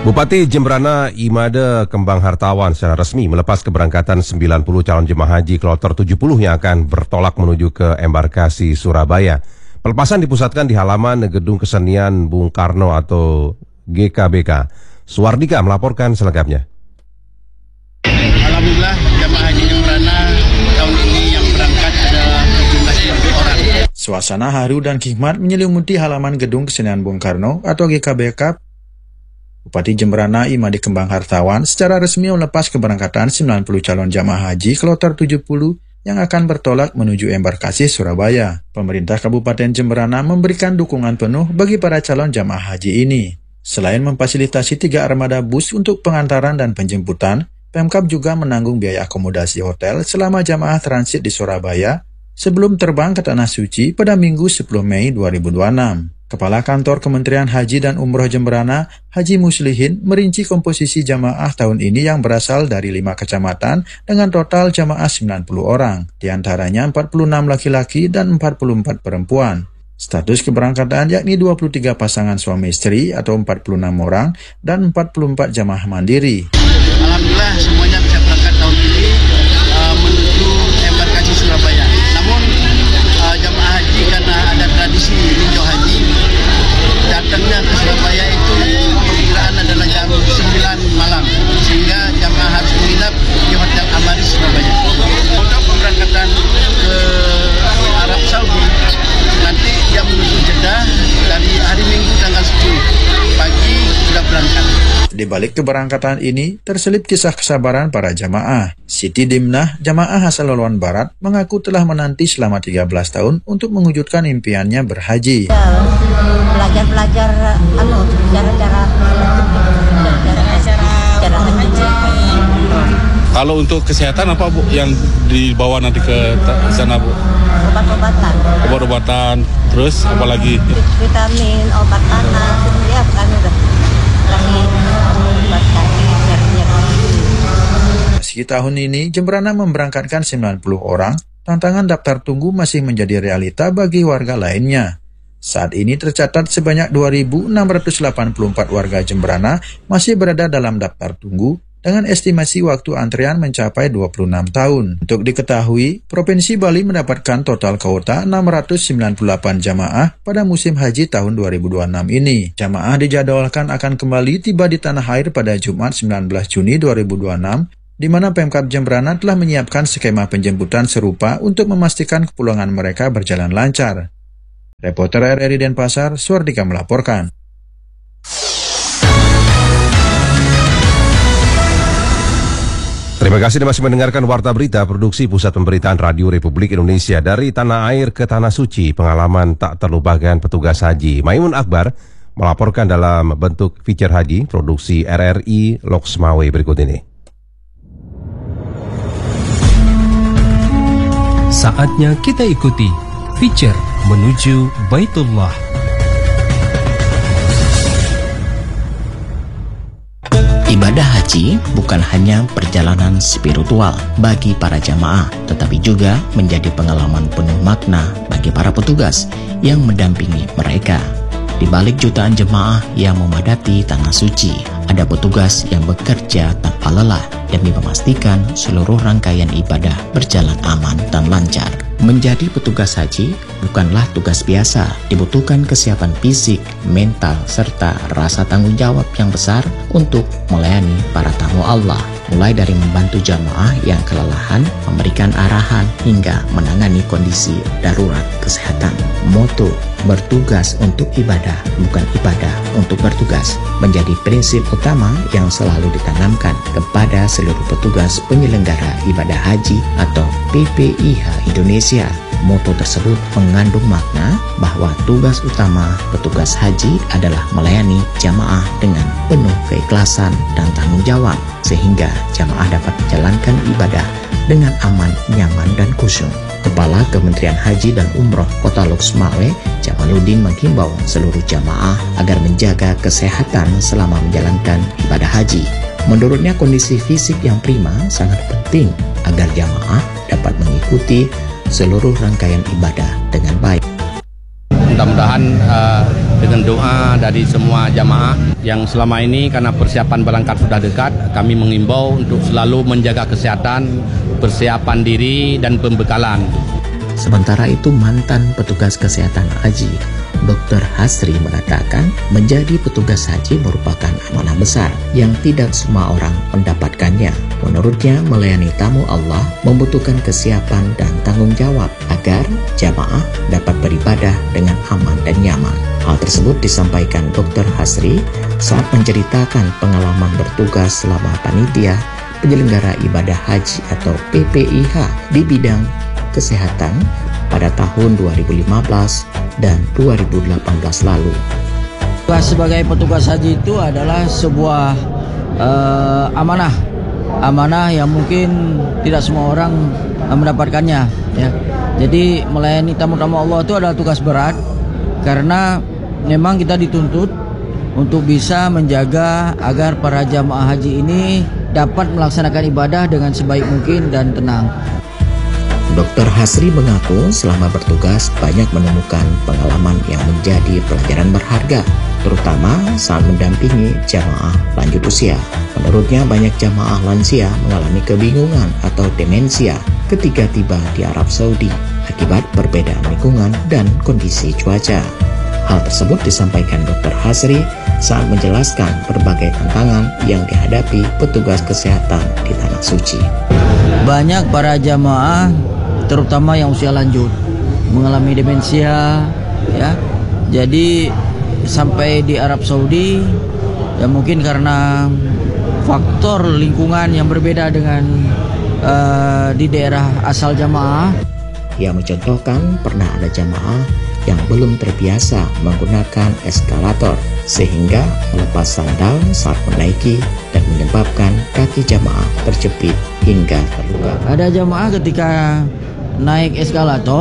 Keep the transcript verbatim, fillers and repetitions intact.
Bupati Jemberana Imade Kembang Hartawan secara resmi melepas keberangkatan sembilan puluh calon jemaah haji kloter tujuh puluh yang akan bertolak menuju ke embarkasi Surabaya. Pelepasan dipusatkan di halaman Gedung Kesenian Bung Karno atau G K B K. Suwardika melaporkan selengkapnya. Alhamdulillah jemaah haji Jemberana tahun ini yang berangkat adalah jumlah sembilan puluh orang. Suasana haru dan hikmat menyelimuti halaman Gedung Kesenian Bung Karno atau G K B K. Bupati Jemberana Imade Kembang Hartawan secara resmi melepas keberangkatan sembilan puluh calon jamaah haji kloter tujuh puluh yang akan bertolak menuju embarkasi Surabaya. Pemerintah Kabupaten Jemberana memberikan dukungan penuh bagi para calon jamaah haji ini. Selain memfasilitasi tiga armada bus untuk pengantaran dan penjemputan, Pemkab juga menanggung biaya akomodasi hotel selama jamaah transit di Surabaya sebelum terbang ke Tanah Suci pada Minggu sepuluh Mei dua ribu dua puluh enam. Kepala Kantor Kementerian Haji dan Umroh Jemberana, Haji Muslihin, merinci komposisi jamaah tahun ini yang berasal dari lima kecamatan dengan total jamaah sembilan puluh orang, diantaranya empat puluh enam laki-laki dan empat puluh empat perempuan. Status keberangkatan yakni dua puluh tiga pasangan suami istri atau empat puluh enam orang dan empat puluh empat jamaah mandiri. Alhamdulillah semuanya bisa berangkat tahun ini uh, menuju embarkasi Surabaya. Namun uh, jamaah haji karena ada tradisi ninjau haji, datangnya ke Surabaya itu perkiraan adalah jam sembilan malam, sehingga jamaah harus menginap di Hotel Amaris Surabaya. Untuk pemberangkatan ke Arab Saudi nanti dia menuju Jeddah dari hari Minggu tanggal sepuluh pagi sudah berangkat. Di balik keberangkatan ini terselip kisah kesabaran para jamaah. Siti Dimnah, jamaah asal Loluan Barat, mengaku telah menanti selama tiga belas tahun untuk mewujudkan impiannya berhaji. Belajar-belajar anu cara-cara cara Kalau untuk kesehatan apa Bu yang dibawa nanti ke sana Bu? Obat-obatan. Obat-obatan, terus apa lagi? Vitamin, obat tanah, ya kan udah lagi obat kaki, nyeri-nyeri. Meski tahun ini Jemberana memberangkatkan sembilan puluh orang, tantangan daftar tunggu masih menjadi realita bagi warga lainnya. Saat ini tercatat sebanyak dua ribu enam ratus delapan puluh empat warga Jemberana masih berada dalam daftar tunggu dengan estimasi waktu antrian mencapai dua puluh enam tahun. Untuk diketahui, Provinsi Bali mendapatkan total kuota enam ratus sembilan puluh delapan jamaah pada musim haji tahun dua ribu dua puluh enam ini. Jamaah dijadwalkan akan kembali tiba di tanah air pada Jumat sembilan belas Juni dua ribu dua puluh enam, di mana Pemkab Jemberana telah menyiapkan skema penjemputan serupa untuk memastikan kepulangan mereka berjalan lancar. Reporter R R I Denpasar, Suwardika melaporkan. Terima kasih Anda masih mendengarkan Warta Berita Produksi Pusat Pemberitaan Radio Republik Indonesia. Dari Tanah Air ke Tanah Suci, pengalaman tak terlupakan petugas haji. Maimun Akbar melaporkan dalam bentuk feature haji produksi R R I Loksmawe berikut ini. Saatnya kita ikuti feature menuju Baitullah. Ibadah haji bukan hanya perjalanan spiritual bagi para jamaah, tetapi juga menjadi pengalaman penuh makna bagi para petugas yang mendampingi mereka. Di balik jutaan jemaah yang memadati Tanah Suci, ada petugas yang bekerja tanpa lelah demi memastikan seluruh rangkaian ibadah berjalan aman dan lancar. Menjadi petugas haji bukanlah tugas biasa, dibutuhkan kesiapan fisik, mental, serta rasa tanggung jawab yang besar untuk melayani para tamu Allah. Mulai dari membantu jamaah yang kelelahan, memberikan arahan, hingga menangani kondisi darurat kesehatan. Moto bertugas untuk ibadah, bukan ibadah untuk bertugas, menjadi prinsip utama yang selalu ditanamkan kepada seluruh petugas penyelenggara ibadah haji atau P P I H Indonesia. Moto tersebut mengandung makna bahwa tugas utama petugas haji adalah melayani jamaah dengan penuh keikhlasan dan tanggung jawab, sehingga jamaah dapat menjalankan ibadah dengan aman, nyaman, dan khusyuk. Kepala Kementerian Haji dan Umroh Kota Loksmawe, Jamaluddin, menghimbau seluruh jamaah agar menjaga kesehatan selama menjalankan ibadah haji. Menurutnya, kondisi fisik yang prima sangat penting agar jamaah dapat mengikuti seluruh rangkaian ibadah dengan baik. mudah-mudahan uh, dengan doa dari semua jamaah yang selama ini karena persiapan berangkat sudah dekat, kami mengimbau untuk selalu menjaga kesehatan, persiapan diri dan pembekalan. Sementara itu mantan petugas kesehatan haji, dokter Hasri mengatakan menjadi petugas haji merupakan amanah besar yang tidak semua orang mendapatkannya. Menurutnya melayani tamu Allah membutuhkan kesiapan dan tanggung jawab agar jamaah dapat beribadah dengan aman dan nyaman. Hal tersebut disampaikan dokter Hasri saat menceritakan pengalaman bertugas selama panitia penyelenggara ibadah haji atau P P I H di bidang kesehatan pada tahun dua ribu lima belas dan dua ribu delapan belas lalu. Tugas sebagai petugas haji itu adalah sebuah uh, amanah, amanah yang mungkin tidak semua orang uh, mendapatkannya. Ya. Jadi melayani tamu-tamu Allah itu adalah tugas berat karena memang kita dituntut untuk bisa menjaga agar para jamaah haji ini dapat melaksanakan ibadah dengan sebaik mungkin dan tenang. dokter Hasri mengaku selama bertugas banyak menemukan pengalaman yang menjadi pelajaran berharga, terutama saat mendampingi jamaah lanjut usia. Menurutnya banyak jamaah lansia mengalami kebingungan atau demensia ketika tiba di Arab Saudi akibat perbedaan lingkungan dan kondisi cuaca. Hal tersebut disampaikan dokter Hasri saat menjelaskan berbagai tantangan yang dihadapi petugas kesehatan di Tanah Suci. Banyak para jamaah terutama yang usia lanjut mengalami demensia, ya. Jadi sampai di Arab Saudi ya mungkin karena faktor lingkungan yang berbeda dengan uh, di daerah asal jamaah. Ia mencontohkan pernah ada jamaah yang belum terbiasa menggunakan eskalator sehingga melepas sandal saat menaiki dan menyebabkan kaki jamaah terjepit hingga terluka. Ada jamaah ketika naik eskalator